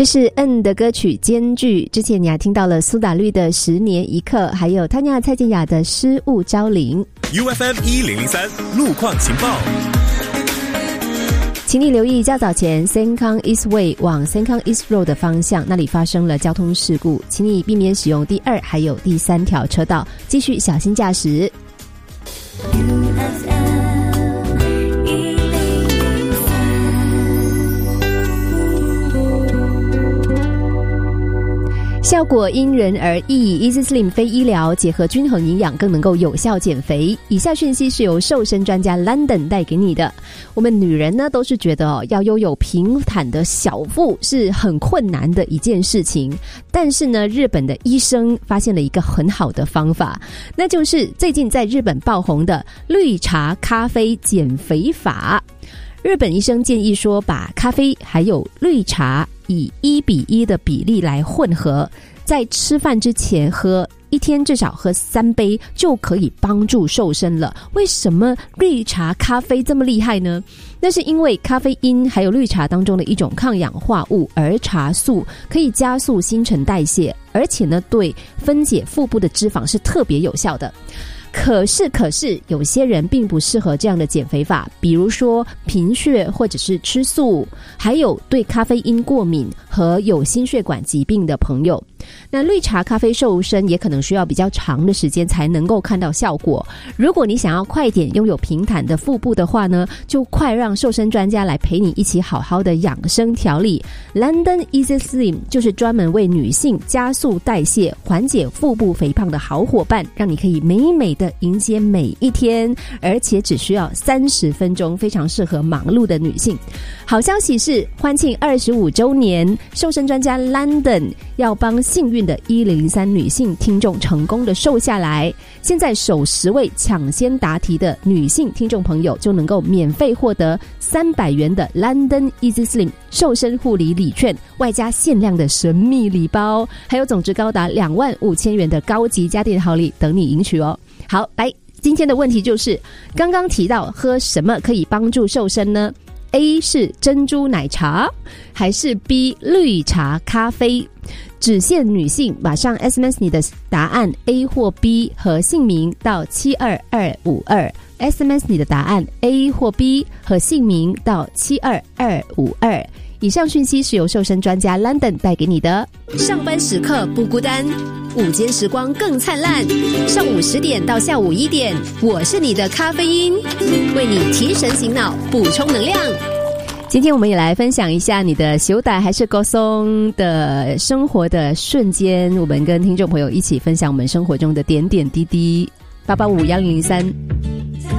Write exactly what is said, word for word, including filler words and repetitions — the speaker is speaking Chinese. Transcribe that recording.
这是 N 的歌曲《间距》，之前你还听到了苏打绿的《十年一刻》，还有汤雅蔡健雅的《失物招领》。 U F M 一零零三路况情报， 请你留意较早前 Sengkang East Way 往 Sengkang East Road 的方向，那里发生了交通事故，请你避免使用第二还有第三条车道，继续小心驾驶。效果因人而异 ，Easy Slim 非医疗，结合均衡营养，更能够有效减肥。以下讯息是由瘦身专家 London 带给你的。我们女人呢，都是觉得哦，要拥有平坦的小腹是很困难的一件事情。但是呢，日本的医生发现了一个很好的方法，那就是最近在日本爆红的绿茶咖啡减肥法。日本医生建议说，把咖啡还有绿茶以一比一的比例来混合，在吃饭之前喝，一天至少喝三杯就可以帮助瘦身了。为什么绿茶咖啡这么厉害呢？那是因为咖啡因还有绿茶当中的一种抗氧化物儿茶素，可以加速新陈代谢，而且呢，对分解腹部的脂肪是特别有效的。可是可是有些人并不适合这样的减肥法，比如说贫血或者是吃素，还有对咖啡因过敏和有心血管疾病的朋友。那绿茶咖啡瘦身也可能需要比较长的时间才能够看到效果。如果你想要快点拥有平坦的腹部的话呢，就快让瘦身专家来陪你一起好好的养生调理。 London Easy Slim 就是专门为女性加速代谢，缓解腹部肥胖的好伙伴，让你可以美美的迎接每一天，而且只需要三十分钟，非常适合忙碌的女性。好消息是，欢庆二十五周年，瘦身专家 London 要帮幸运的一零零三女性听众成功的瘦下来。现在首十位抢先答题的女性听众朋友就能够免费获得三百元的 London Easy Slim 瘦身护理礼券，外加限量的神秘礼包，还有总值高达两万五千元的高级家电好礼等你赢取哦。好，来，今天的问题就是，刚刚提到喝什么可以帮助瘦身呢？ A 是珍珠奶茶，还是 B 绿茶咖啡？只限女性，马上 S M S 你的答案 A 或 B 和姓名到七二二五二， S M S 你的答案 A 或 B 和姓名到七二二五二。以上讯息是由瘦身专家 London 带给你的。上班时刻不孤单，午间时光更灿烂。上午十点到下午一点，我是你的咖啡因，为你提神醒脑，补充能量。今天我们也来分享一下你的修改还是高松的生活的瞬间，我们跟听众朋友一起分享我们生活中的点点滴滴。八八五幺零零三